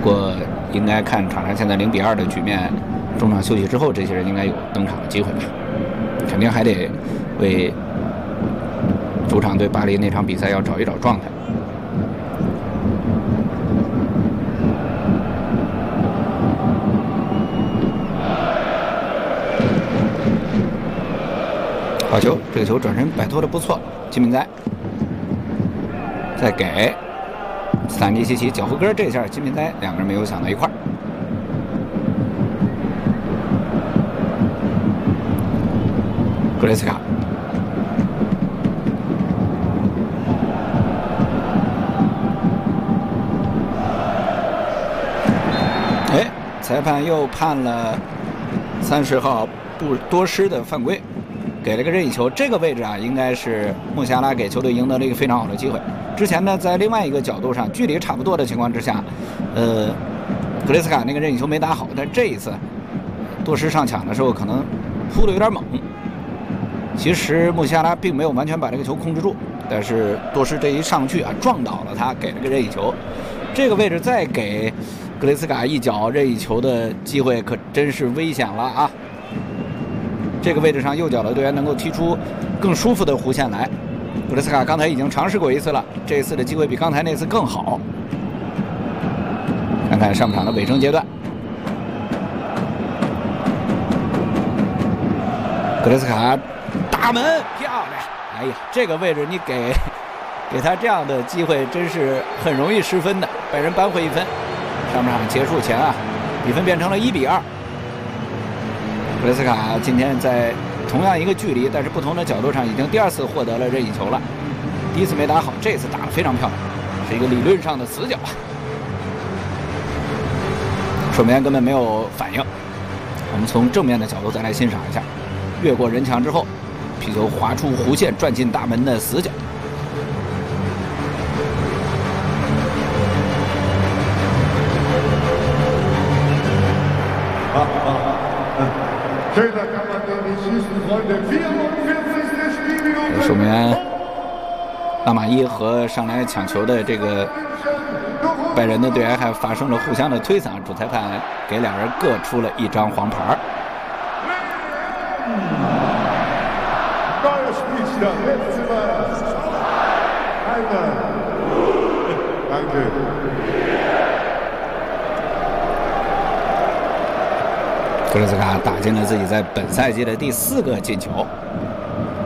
过应该看场上现在0-2的局面，中场休息之后，这些人应该有登场的机会吧？肯定还得为主场对巴黎那场比赛要找一找状态。好球，这个球转身摆脱的不错，金敏哉再给斯坦尼西奇脚后跟，这下金敏哉两个人没有想到一块儿。格雷斯卡，哎，裁判又判了30号布多施的犯规。给了个任意球，这个位置啊，应该是穆夏拉给球队赢得了一个非常好的机会。之前呢，在另外一个角度上，距离差不多的情况之下，格雷斯卡那个任意球没打好，但这一次多施上抢的时候可能扑得有点猛。其实穆夏拉并没有完全把这个球控制住，但是多施这一上去啊，撞倒了他，给了个任意球。这个位置再给格雷斯卡一脚任意球的机会，可真是危险了啊！这个位置上右脚的队员能够踢出更舒服的弧线来。格雷斯卡刚才已经尝试过一次了，这一次的机会比刚才那次更好。看看上场的尾声阶段，格雷斯卡打门漂亮！哎呀，这个位置你给他这样的机会，真是很容易失分的，被人扳回1分。上半场结束前啊，比分变成了1-2。格雷斯卡今天在同样一个距离，但是不同的角度上，已经第2次获得了任意球了。第1次没打好，这次打得非常漂亮，是一个理论上的死角啊。守门员根本没有反应。我们从正面的角度再来欣赏一下，越过人墙之后，皮球划出弧线，转进大门的死角。守门员拉马伊和上来抢球的这个拜仁的队员还发生了互相的推搡，主裁判给两人各出了1张黄牌。格雷斯卡打进了自己在本赛季的第4个进球。